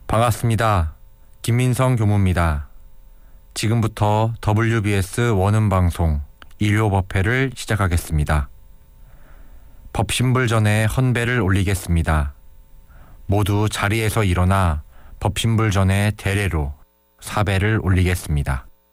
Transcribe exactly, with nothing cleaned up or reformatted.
반갑습니다. 김민성 교무입니다. 지금부터 더블유비에스 원음방송 일요법회를 시작하겠습니다. 법신불 전에 헌배를 올리겠습니다. 모두 자리에서 일어나 법신불 전에 대례로 사배를 올리겠습니다.